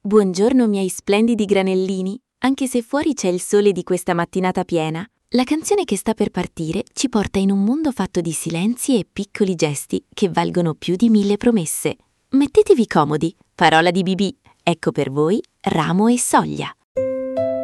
Buongiorno miei splendidi granellini, anche se fuori c'è il sole di questa mattinata piena, la canzone che sta per partire ci porta in un mondo fatto di silenzi e piccoli gesti che valgono più di 1000 promesse. Mettetevi comodi, parola di Bibì, ecco per voi Ramo e Soglia.